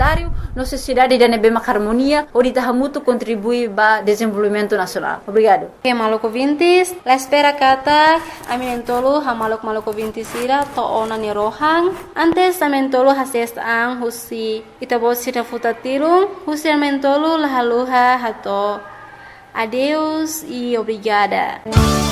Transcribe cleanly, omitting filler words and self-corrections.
necessário na sociedade de bem harmonia ou de muito contribuir para o desenvolvimento nacional. Obrigado. Maluco Vintis, la espera kata aminentolo ha maluk Vintis ira to ona ni rohang. Antes amentolo hases ang husi itabot sira futatirung husi amentolo lahaluha hato. Adeus e obrigada.